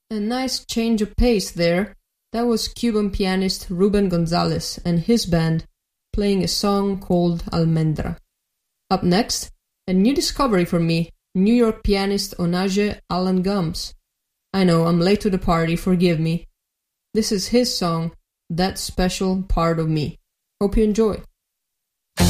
A nice change of pace there. That was Cuban pianist Ruben Gonzalez and his band playing a song called Almendra. Up next, a new discovery for me, New York pianist Onaje Allan Gums. I know, I'm late to the party, forgive me. This is his song, That Special Part of Me. Hope you enjoy.